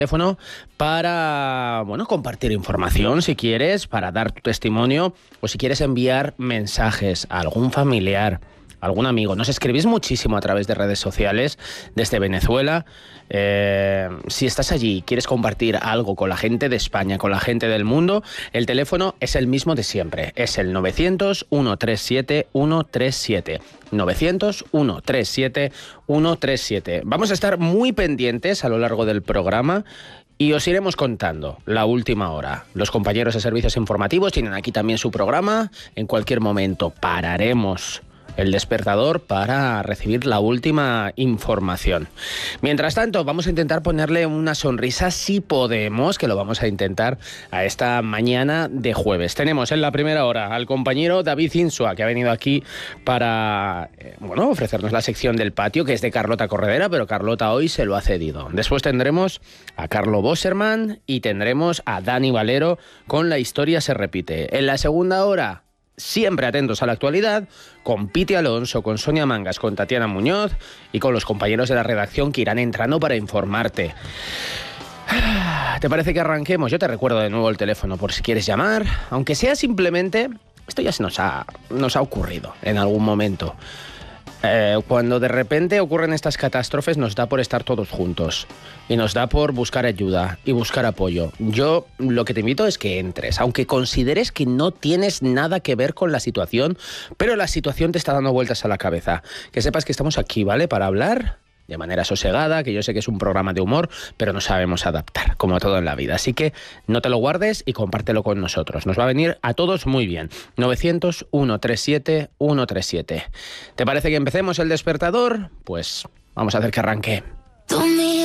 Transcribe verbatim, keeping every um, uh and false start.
teléfono para, bueno, compartir información si quieres, para dar tu testimonio o si quieres enviar mensajes a algún familiar, a algún amigo. Nos escribís muchísimo a través de redes sociales desde Venezuela. Eh, si estás allí y quieres compartir algo con la gente de España, con la gente del mundo, el teléfono es el mismo de siempre. Es el novecientos, ciento treinta y siete, ciento treinta y siete. novecientos, ciento treinta y siete, ciento treinta y siete. Vamos a estar muy pendientes a lo largo del programa y os iremos contando la última hora. Los compañeros de servicios informativos tienen aquí también su programa. En cualquier momento pararemos el despertador para recibir la última información. Mientras tanto, vamos a intentar ponerle una sonrisa, si podemos, que lo vamos a intentar a esta mañana de jueves. Tenemos en la primera hora al compañero David Insua, que ha venido aquí para eh, bueno, ofrecernos la sección del patio, que es de Carlota Corredera, pero Carlota hoy se lo ha cedido. Después tendremos a Carlo Bosserman y tendremos a Dani Valero con La historia se repite. En la segunda hora, siempre atentos a la actualidad, con Piti Alonso, con Sonia Mangas, con Tatiana Muñoz y con los compañeros de la redacción que irán entrando para informarte. ¿Te parece que arranquemos? Yo te recuerdo de nuevo el teléfono por si quieres llamar, aunque sea simplemente, esto ya se nos ha, nos ha ocurrido en algún momento. Eh, cuando de repente ocurren estas catástrofes nos da por estar todos juntos y nos da por buscar ayuda y buscar apoyo. Yo lo que te invito es que entres, aunque consideres que no tienes nada que ver con la situación, pero la situación te está dando vueltas a la cabeza. Que sepas que estamos aquí, ¿vale? Para hablar de manera sosegada, que yo sé que es un programa de humor, pero no sabemos adaptar, como todo en la vida. Así que no te lo guardes y compártelo con nosotros. Nos va a venir a todos muy bien. novecientos, ciento treinta y siete, ciento treinta y siete. ¿Te parece que empecemos el despertador? Pues vamos a hacer que arranque.